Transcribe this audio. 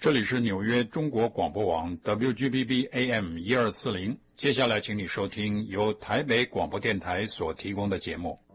这里是纽约中国广播网 WGBB AM 1240，接下来请你收听由台北广播电台所提供的节目。